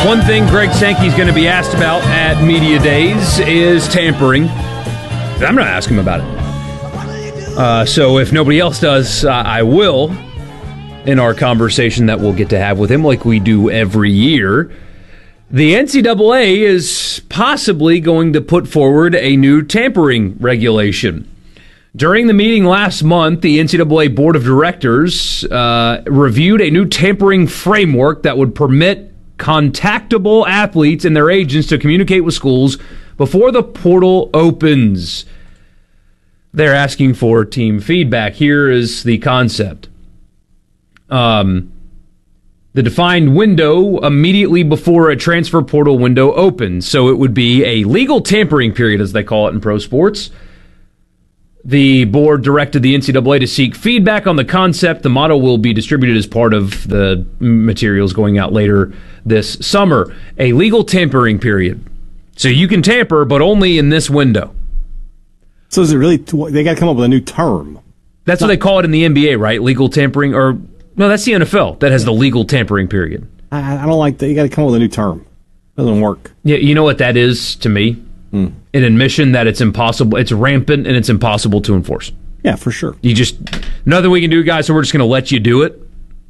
One thing Greg Sankey's going to be asked about at Media Days is tampering. I'm going to ask him about it. So if nobody else does, I will in our conversation that we'll get to have with him like we do every year. The NCAA is possibly going to put forward a new tampering regulation. During the meeting last month, the NCAA Board of Directors reviewed a new tampering framework that would permit contactable athletes and their agents to communicate with schools before the portal opens. They're asking for team feedback. Here is the concept. The defined window immediately before a transfer portal window opens. So it would be a legal tampering period, as they call it in pro sports. The board directed the NCAA to seek feedback on the concept. The model will be distributed as part of the materials going out later this summer. A legal tampering period. So you can tamper, but only in this window. So is it really, they got to come up with a new term. That's what they call it in the NBA, right? Legal tampering, or no, that's the NFL that has the legal tampering period. I don't like that. You got to come up with a new term. Doesn't work. Yeah, you know what that is to me? An admission that it's impossible, it's rampant, and it's impossible to enforce. Yeah, for sure. Nothing we can do, guys, so we're just going to let you do it.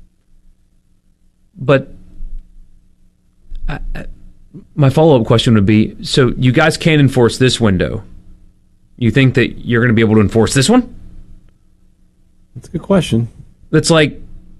But my follow-up question would be, so you guys can't enforce this window. You think that you're going to be able to enforce this one? That's a good question. That's like,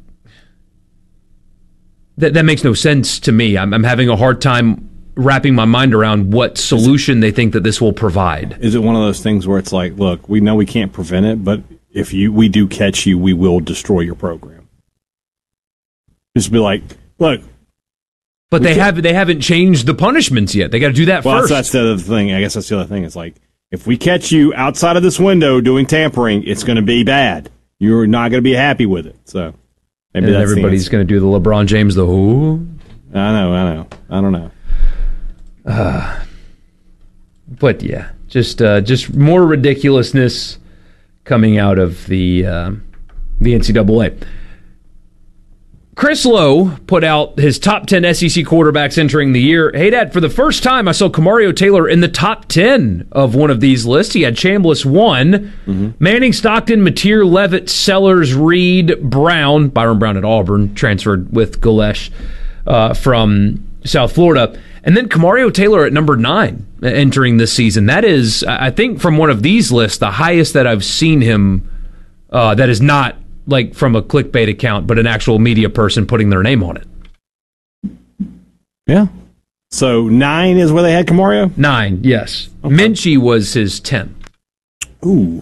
that makes no sense to me. I'm having a hard time wrapping my mind around what solution they think that this will provide. Is it one of those things where it's like, look, we know we can't prevent it, but if we do catch you, we will destroy your program? Just be like, look. But they haven't changed the punishments yet. They got to do that first. That's the other thing. I guess that's the other thing. It's like, if we catch you outside of this window doing tampering, it's going to be bad. You're not going to be happy with it. So maybe that's everybody's going to do the LeBron James, the who? I know. I don't know. But yeah, just more ridiculousness coming out of the NCAA. Chris Lowe put out his top 10 SEC quarterbacks entering the year. Hey, Dad, for the first time, I saw Camario Taylor in the top 10 of one of these lists. He had Chambliss 1, Manning, Stockton, Mateer, Levitt, Sellers, Reed, Brown. Byron Brown at Auburn, transferred with Galesh from South Florida. And then Camario Taylor at number 9 entering this season. That is, I think, from one of these lists, the highest that I've seen him that is not like from a clickbait account, but an actual media person putting their name on it. Yeah. So 9 is where they had Camario? 9, yes. Okay. Minchie was his 10. Ooh.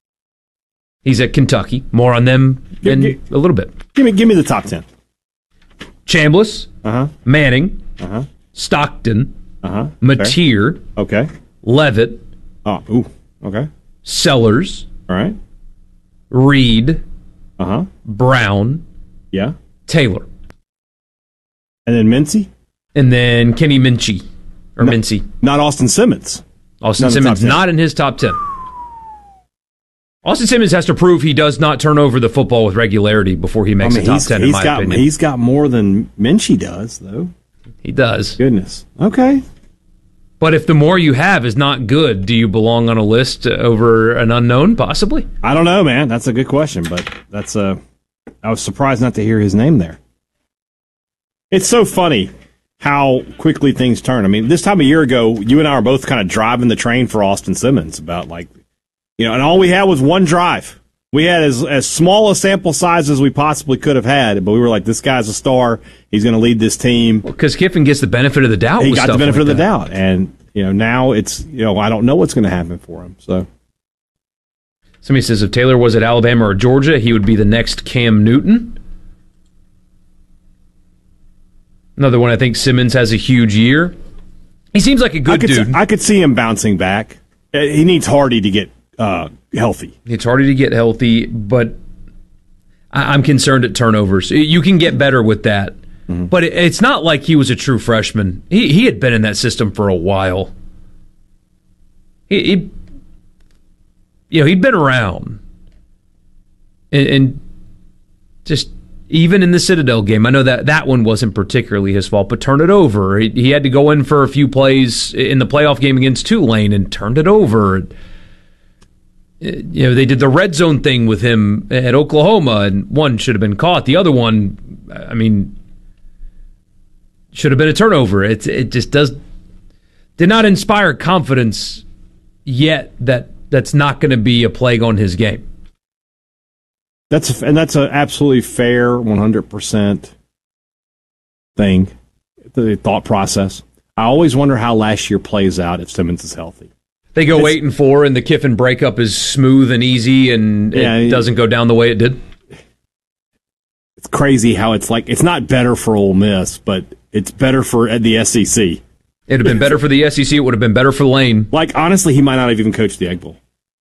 He's at Kentucky. More on them in a little bit. Give me the top 10. Chambliss. Manning. Stockton. Mateer. Okay. Levitt. Oh, ooh. Okay. Sellers. All right. Reed. Brown. Yeah. Taylor. And then Mincy? And then Kenny Minchie. Or Mincy. Not Austin Simmons. Austin Simmons not in his top 10. Austin Simmons has to prove he does not turn over the football with regularity before he makes the top 10, in my opinion. He's got more than Minchie does, though. He does. Goodness. Okay. But if the more you have is not good, do you belong on a list over an unknown, possibly? I don't know, man. That's a good question, but I was surprised not to hear his name there. It's so funny how quickly things turn. I mean, this time a year ago, you and I were both kind of driving the train for Austin Simmons about and all we had was one drive. We had as small a sample size as we possibly could have had, but we were like, this guy's a star. He's going to lead this team. Because Kiffin gets the benefit of the doubt. He got the benefit of the doubt. And, now it's, I don't know what's going to happen for him. So somebody says if Taylor was at Alabama or Georgia, he would be the next Cam Newton. Another one, I think Simmons has a huge year. He seems like a good dude. I could see him bouncing back. He needs Hardy to get healthy. It's harder to get healthy, but I'm concerned at turnovers. You can get better with that, but it's not like he was a true freshman. He had been in that system for a while. He'd been around, and just Even in the Citadel game, I know that one wasn't particularly his fault, but turn it over. He had to go in for a few plays in the playoff game against Tulane and turned it over. They did the red zone thing with him at Oklahoma, and one should have been caught. The other one, should have been a turnover. It just did not inspire confidence yet that's not going to be a plague on his game. That's an absolutely fair 100% thing, the thought process. I always wonder how last year plays out if Simmons is healthy. They go 8-4, and the Kiffin breakup is smooth and easy, and it doesn't go down the way it did. It's crazy how it's like it's not better for Ole Miss, but it's better for the SEC. It would have been better for the SEC. It would have been better for Lane. Like, honestly, he might not have even coached the Egg Bowl.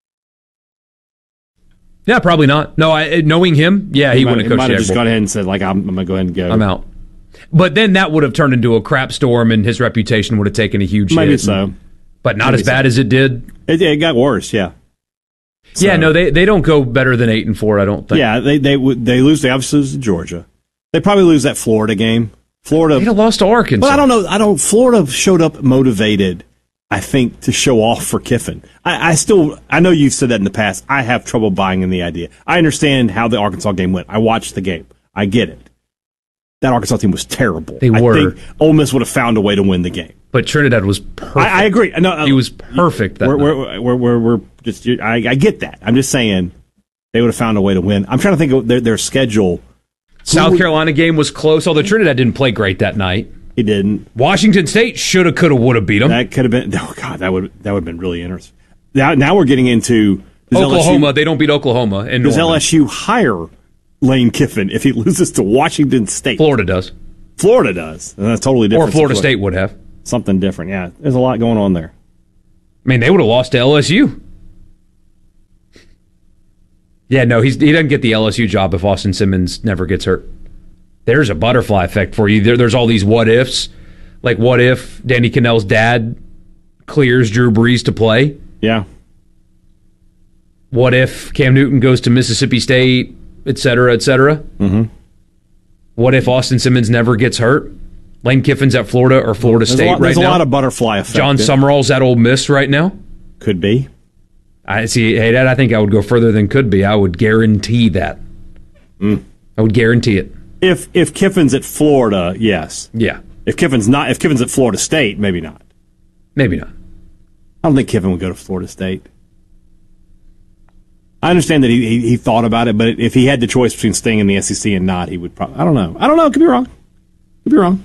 Yeah, probably not. No, knowing him, he wouldn't have coached the Egg Bowl. He might have just gone ahead and said, like, I'm going to go ahead and go. I'm out. But then that would have turned into a crap storm, and his reputation would have taken a huge hit. Maybe so. But not as bad as it did. It got worse, yeah. So, yeah, no, they don't go better than 8-4, I don't think. Yeah, they lose. They obviously lose to Georgia. They probably lose that Florida game. Florida. They'd have lost to Arkansas. But I don't. Florida showed up motivated, I think, to show off for Kiffin. I know you've said that in the past. I have trouble buying in the idea. I understand how the Arkansas game went. I watched the game. I get it. That Arkansas team was terrible. They were. I think Ole Miss would have found a way to win the game. But Trinidad was perfect. I agree. No, he was perfect. We're just. I get that. I'm just saying they would have found a way to win. I'm trying to think of their schedule. South Carolina game was close, although Trinidad didn't play great that night. He didn't. Washington State shoulda, coulda, woulda beat them. That could have been. Oh God, that would have been really interesting. Now we're getting into Oklahoma. They don't beat Oklahoma. And does LSU hire Lane Kiffin if he loses to Washington State? Florida does. Florida does. And that's totally different. Or Florida State would have. Something different, yeah. There's a lot going on there. I mean, they would have lost to LSU. Yeah, no, he doesn't get the LSU job if Austin Simmons never gets hurt. There's a butterfly effect for you. There's all these what ifs. Like, what if Danny Cannell's dad clears Drew Brees to play? Yeah. What if Cam Newton goes to Mississippi State, et cetera, et cetera? Mm-hmm. What if Austin Simmons never gets hurt? Lane Kiffin's at Florida or Florida State right now. There's a lot of butterfly effect. John Summerall's at Ole Miss right now. Could be. I see. Hey, Dad, I think I would go further than could be. I would guarantee that. I would guarantee it. If Kiffin's at Florida, yes. Yeah. If Kiffin's at Florida State, maybe not. Maybe not. I don't think Kiffin would go to Florida State. I understand that he thought about it, but if he had the choice between staying in the SEC and not, he would probably. I don't know. Could be wrong.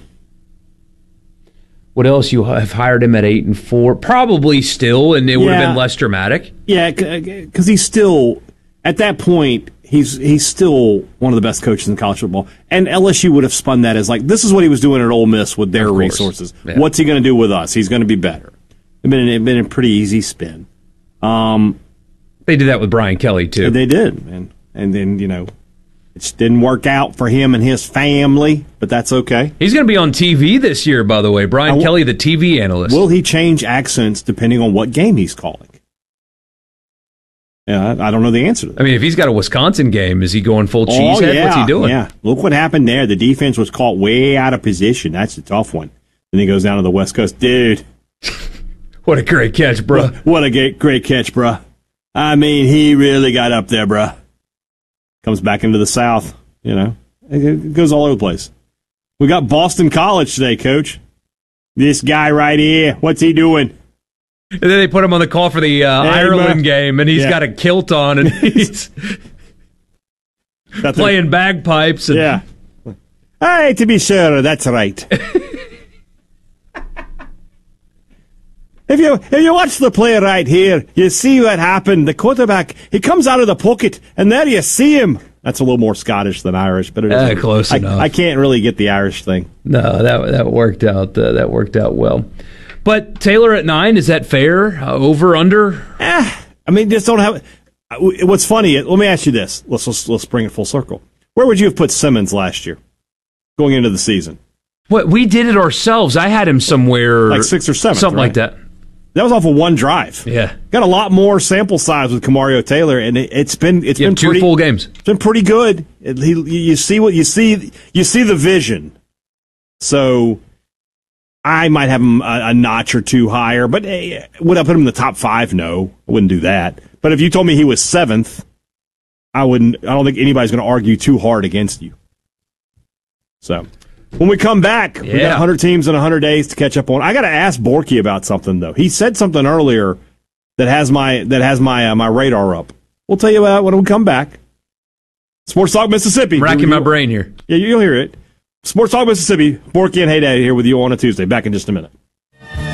What else you have hired him at 8-4? Probably still, and it would have been less dramatic. Yeah, because he's still at that point. He's still one of the best coaches in college football, and LSU would have spun that as like this is what he was doing at Ole Miss with their resources. Yeah. What's he going to do with us? He's going to be better. It'd been a pretty easy spin. They did that with Brian Kelly too. They did, and then it just didn't work out for him and his family, but that's okay. He's going to be on TV this year, by the way. Brian Kelly, the TV analyst. Will he change accents depending on what game he's calling? Yeah, I don't know the answer to that. I mean, if he's got a Wisconsin game, is he going full cheesehead? Yeah, what's he doing? Yeah, look what happened there. The defense was caught way out of position. That's a tough one. Then he goes down to the West Coast. Dude. What a great catch, bro. What a great catch, bro. I mean, he really got up there, bro. Comes back into the South, It goes all over the place. We got Boston College today, Coach. This guy right here, what's he doing? And then they put him on the call for the Ireland game, and he's got a kilt on, and he's playing bagpipes. Yeah. Hey, to be sure, that's right. If you watch the play right here, you see what happened. The quarterback, he comes out of the pocket, and there you see him. That's a little more Scottish than Irish, but it is close enough. I can't really get the Irish thing. No, that worked out. That worked out well. But Taylor at 9, is that fair? Over, under? I mean, just don't have. What's funny? Let me ask you this. Let's bring it full circle. Where would you have put Simmons last year, going into the season? What, we did it ourselves. I had him somewhere like 6th or 7th, something like that. That was off of one drive. Yeah. Got a lot more sample size with Kamario Taylor, and it's been two pretty full games. It's been pretty good. You see the vision. So I might have him a notch or two higher, but would I put him in the top 5? No, I wouldn't do that. But if you told me he was 7th, I wouldn't. I don't think anybody's going to argue too hard against you. So when we come back, we got 100 teams in 100 days to catch up on. I got to ask Borky about something though. He said something earlier that has my my radar up. We'll tell you about when we come back. Sports Talk Mississippi. I'm racking my brain here. Yeah, you'll hear it. Sports Talk Mississippi. Borky and Hey Daddy here with you on a Tuesday. Back in just a minute.